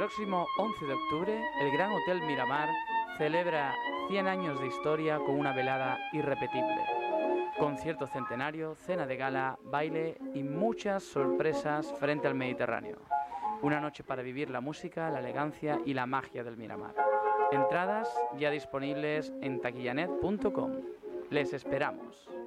próximo 11 de octubre, el Gran Hotel Miramar celebra 100 años de historia con una velada irrepetible. Concierto centenario, cena de gala, baile y muchas sorpresas frente al Mediterráneo. Una noche para vivir la música, la elegancia y la magia del Miramar. Entradas ya disponibles en taquillanet.com. Les esperamos.